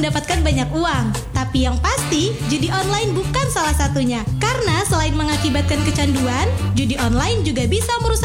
mendapatkan banyak uang. Tapi yang pasti, judi online bukan salah satunya. Karena selain mengakibatkan kecanduan, judi online juga bisa merusak